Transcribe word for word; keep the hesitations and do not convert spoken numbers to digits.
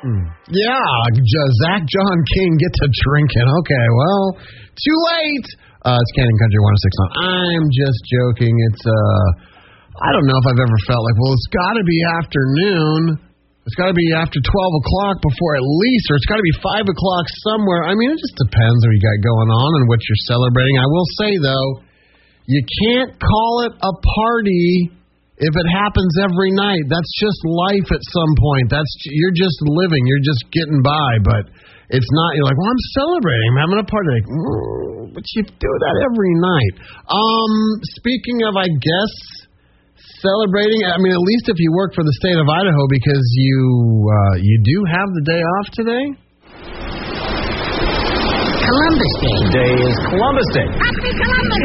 Mm. Yeah, J- Zach John King gets a drinking. Okay, well, too late. Uh, it's Canyon Country one oh six point nine. I'm just joking. It's, uh, I don't know if I've ever felt like, well, it's got to be afternoon. It's got to be after twelve o'clock before at least, or it's got to be five o'clock somewhere. I mean, it just depends what you got going on and what you're celebrating. I will say, though, you can't call it a party if it happens every night. That's just life at some point. That's you're just living. You're just getting by. But it's not, you're like, well, I'm celebrating. I'm having a party. Like, mm, but you do that every night. Um, speaking of, I guess, celebrating, I mean, at least if you work for the state of Idaho, because you uh, you do have the day off today. Columbus Day. Today is Columbus Day. Happy Columbus